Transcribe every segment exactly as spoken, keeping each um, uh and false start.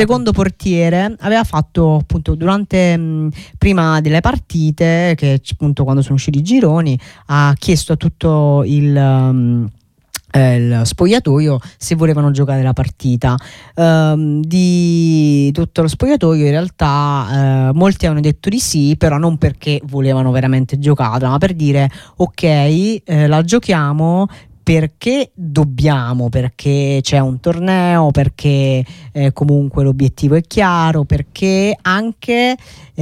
secondo portiere aveva fatto appunto durante mh, prima delle partite, che appunto quando sono usciti i gironi, ha chiesto a tutto il um, eh, il spogliatoio se volevano giocare la partita. Um, di tutto lo spogliatoio in realtà eh, molti hanno detto di sì, però non perché volevano veramente giocarla, ma per dire ok, eh, la giochiamo perché dobbiamo, perché c'è un torneo, perché eh, comunque l'obiettivo è chiaro, perché anche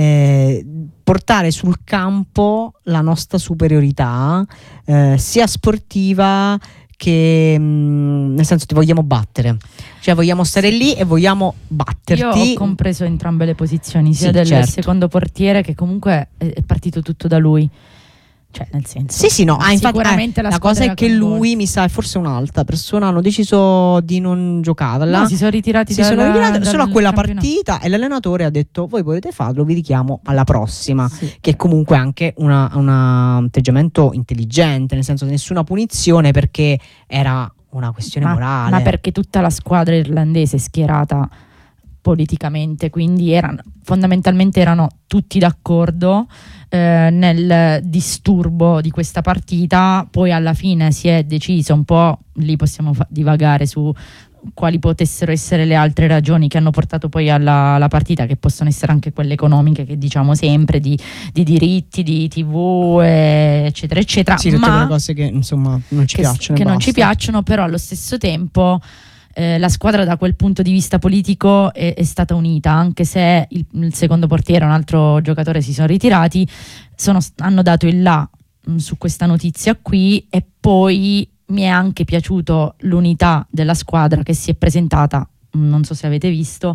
eh, portare sul campo la nostra superiorità eh, sia sportiva che mh, nel senso ti vogliamo battere, cioè vogliamo stare lì e vogliamo batterti. Io ho compreso entrambe le posizioni, sia sì, del certo. secondo portiere, che comunque è partito tutto da lui. Cioè, nel senso, sì, sì, no, ah, infatti, sicuramente eh, la, la cosa è che coinvolta. lui, mi sa, e forse un'altra persona hanno deciso di non giocarla. No, si sono ritirati si dal, sono ritirati solo a quella campionato. partita, e l'allenatore ha detto voi potete farlo, vi richiamo alla prossima, sì. che comunque è anche una, una, un atteggiamento intelligente, nel senso che nessuna punizione, perché era una questione ma, morale. Ma perché tutta la squadra irlandese è schierata politicamente, quindi erano, fondamentalmente erano tutti d'accordo eh, nel disturbo di questa partita. Poi alla fine si è deciso un po', lì possiamo fa- divagare su quali potessero essere le altre ragioni che hanno portato poi alla, alla partita, che possono essere anche quelle economiche, che diciamo sempre, di, di diritti, di tivù, eh, eccetera eccetera, sì, tutte ma quelle cose che insomma non ci che, piacciono, che e non basta. ci piacciono, però allo stesso tempo eh, la squadra da quel punto di vista politico è, è stata unita, anche se il, il secondo portiere e un altro giocatore si sono ritirati, sono, hanno dato il là mh, su questa notizia qui. E poi mi è anche piaciuto l'unità della squadra, che si è presentata, non so se avete visto,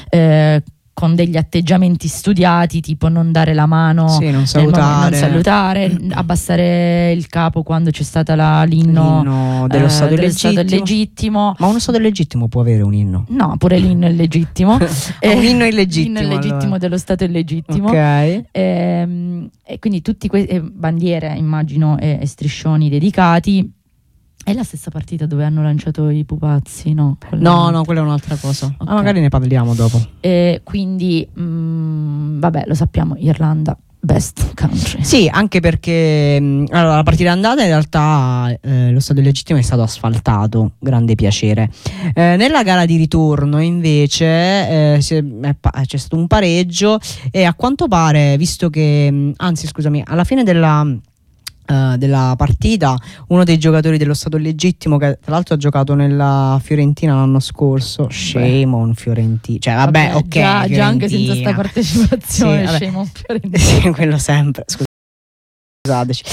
eh, con degli atteggiamenti studiati, tipo non dare la mano, sì, non nel salutare, momento- non salutare, abbassare il capo quando c'è stata la, l'inno, l'inno dello eh, stato dello illegittimo. stato illegittimo. Ma uno stato illegittimo può avere un inno? No, pure l'inno è legittimo. Ah, un inno illegittimo, L'inno illegittimo allora. dello stato illegittimo. Ok. Ehm, e quindi tutti queste bandiere, immagino, e, e striscioni dedicati. È la stessa partita dove hanno lanciato i pupazzi, no? Quella No, no, quella è un'altra cosa. Ok. Ah, magari ne parliamo dopo. E quindi, mh, vabbè, lo sappiamo, Irlanda, best country. Sì, anche perché mh, allora, la partita andata in realtà eh, lo stadio legittimo è stato asfaltato, grande piacere. Eh, nella gara di ritorno invece eh, si è, è pa- c'è stato un pareggio, e a quanto pare, visto che mh, anzi scusami, alla fine della Uh, della partita uno dei giocatori dello stato legittimo, che tra l'altro ha giocato nella Fiorentina l'anno scorso, shame on Fiorentina, cioè vabbè, Vabbè, ok, già, già anche senza sta Fiorentina. partecipazione, Sì, vabbè. shame on Fiorentina. Sì, quello sempre. Scusateci.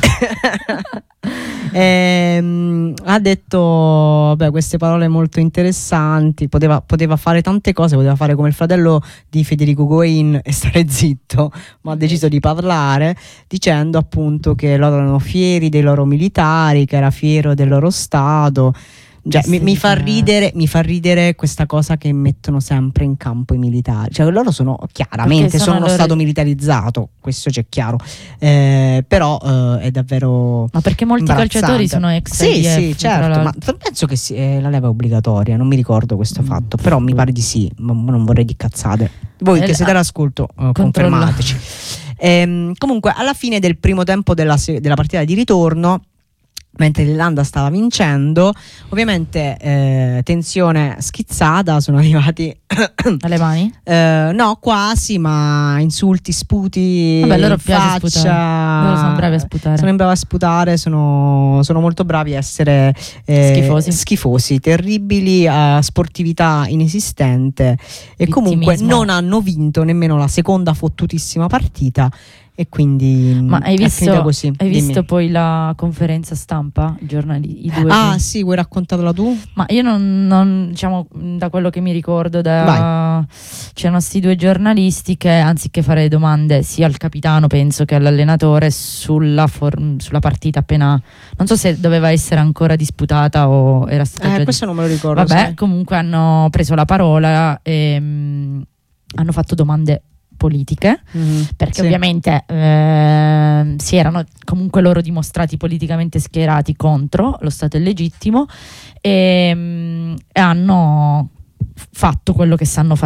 ehm, ha detto vabbè, queste parole molto interessanti. Poteva, poteva fare tante cose, poteva fare come il fratello di Federico Goin e stare zitto, ma ha deciso di parlare, dicendo appunto che loro erano fieri dei loro militari, che era fiero del loro stato. Cioè, mi, mi fa ridere mi fa ridere questa cosa che mettono sempre in campo i militari, cioè loro sono chiaramente sono sono uno loro... stato militarizzato, questo c'è chiaro, eh, però eh, è davvero ma perché molti calciatori sono ex sì I D F, sì certo, ma penso che si, eh, la leva è obbligatoria, non mi ricordo questo mm. fatto, però mi pare di sì, ma non vorrei di cazzate, voi eh, che siete all'ascolto eh, confermateci. ehm, comunque alla fine del primo tempo della, della partita di ritorno, mentre l'Irlanda stava vincendo, ovviamente eh, tensione schizzata, sono arrivati alle mani? Eh, no, quasi, ma insulti, sputi. Vabbè, loro in faccia. sputare. Loro sono bravi a sputare. Sono bravi a sputare, sono, sono molto bravi a essere eh, schifosi. schifosi, terribili, a sportività inesistente, e comunque non hanno vinto nemmeno la seconda fottutissima partita. E quindi ma hai visto, così. hai visto poi la conferenza stampa, i giornali, i due ah sì, vuoi raccontarla tu? Ma io non, non diciamo, da quello che mi ricordo da, Vai. c'erano sti due giornalisti che, anziché fare domande sia al capitano, penso, che all'allenatore sulla, for- sulla partita appena, non so se doveva essere ancora disputata o era stata eh, già questo dis- non me lo ricordo. vabbè, sai. Comunque hanno preso la parola e mh, hanno fatto domande politiche, mm-hmm, perché sì. ovviamente eh, si erano comunque loro dimostrati politicamente schierati contro lo stato illegittimo, e, mh, e hanno fatto quello che sanno fare